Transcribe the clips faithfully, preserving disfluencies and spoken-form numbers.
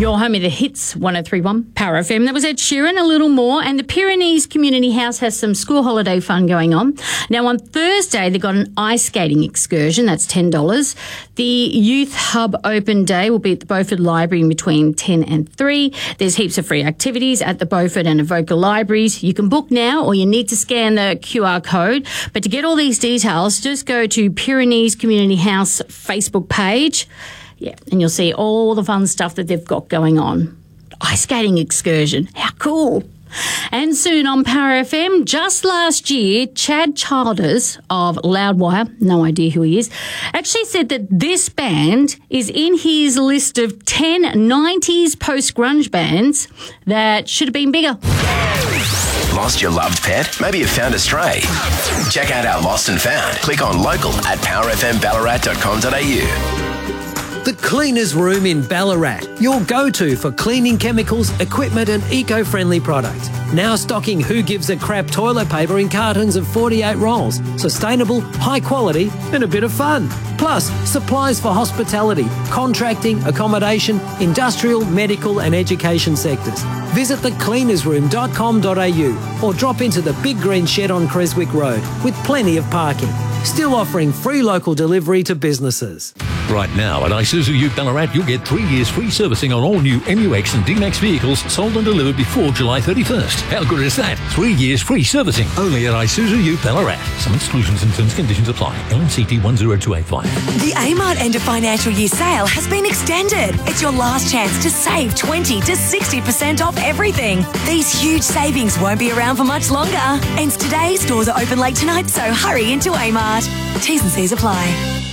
Your home of the hits, one oh three point one Power F M. That was Ed Sheeran, a little more. And the Pyrenees Community House has some school holiday fun going on. Now, on Thursday, they've got an ice skating excursion. That's ten dollars. The Youth Hub Open Day will be at the Beaufort Library between ten and three. There's heaps of free activities at the Beaufort and Avoca Libraries. You can book now or you need to scan the Q R code. But to get all these details, just go to Pyrenees Community House Facebook page. Yeah, and you'll see all the fun stuff that they've got going on. Ice skating excursion. How cool. And soon on Power F M, just last year, Chad Childers of Loudwire, no idea who he is, actually said that this band is in his list of ten nineties post-grunge bands that should have been bigger. Lost your loved pet? Maybe you found a stray. Check out our Lost and Found. Click on local at power f m ballarat dot com dot a u. The Cleaners Room in Ballarat, your go-to for cleaning chemicals, equipment and eco-friendly products. Now stocking Who Gives a Crap toilet paper in cartons of forty-eight rolls. Sustainable, high quality and a bit of fun. Plus, supplies for hospitality, contracting, accommodation, industrial, medical and education sectors. Visit the cleaners room dot com dot a u or drop into the Big Green Shed on Creswick Road with plenty of parking. Still offering free local delivery to businesses. Right now at Isuzu Ute Ballarat, you'll get three years free servicing on all new M U X and D MAX vehicles sold and delivered before July thirty-first. How good is that? Three years free servicing only at Isuzu Ute Ballarat. Some exclusions and terms and conditions apply. L M C T one zero two eight five. The Amart end of financial year sale has been extended. It's your last chance to save twenty to sixty percent off everything. These huge savings won't be around for much longer. And today, stores are open late tonight, so hurry into Amart. T's and C's apply.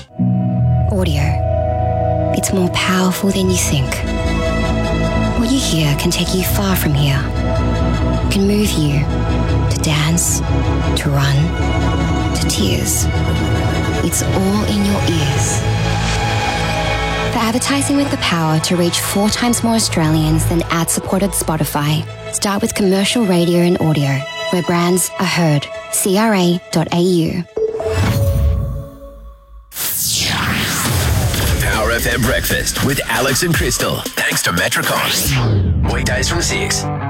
Audio. It's more powerful than you think. What you hear can take you far from here. It can move you to dance, to run, to tears. It's all in your ears. For advertising with the power to reach four times more Australians than ad-supported Spotify, start with commercial radio and audio, where brands are heard. C R A dot A U. Power F M Breakfast with Alex and Crystal. Thanks to Metricon. Weekdays from six.